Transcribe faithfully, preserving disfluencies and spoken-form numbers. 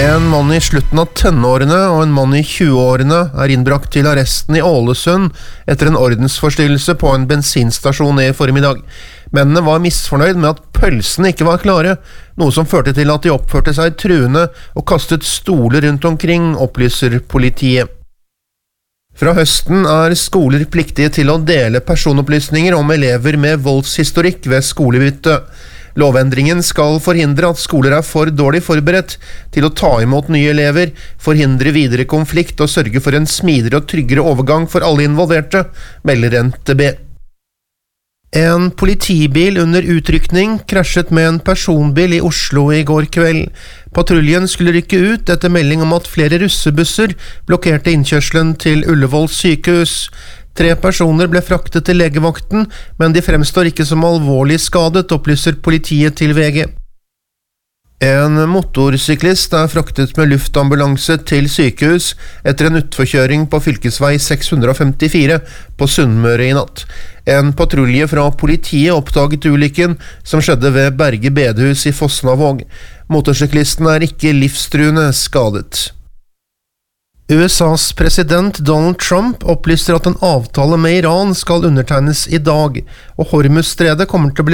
En mann i slutten av tenårene og en mann i tjueårene er innbrakt til arresten i Ålesund etter en ordensforstyrrelse på en bensinstasjon i formiddag. Mennene var misfornøyd med at pølsene ikke var klare, noe som førte til at de oppførte seg truende og kastet stoler rundt omkring, opplyser politiet. Fra høsten er skoler pliktige til å dele personopplysninger om elever med voldshistorikk ved skolebytte. Lovendringen skal forhindre at skoler er for dårlig forberedt til å ta imot nye elever, forhindre videre konflikt og sørge for en smidigere og tryggere overgang for alle involverte, melder N T B. En politibil under utrykning krasjet med en personbil i Oslo i går kveld. Patruljen skulle rykke ut etter melding om at flere russebusser blokkerte innkjørselen til Ullevål sykehus. Tre personer ble fraktet til legevakten, men de fremstår ikke som alvorlig skadet, opplyser politiet til V G. En motorsyklist er fraktet med luftambulanse til sykehus etter en utforkjøring på fylkesvei seks hundre femtifire på Sunnmøre i natt. En patrulje fra politiet oppdaget ulykken som skjedde ved Berge bedehus i Fosnavåg. Motorsyklisten er ikke livstruende skadet. U S A's president Donald Trump opplyser at en avtale med Iran skal undertegnes i dag, og Hormuzstredet kommer til å bli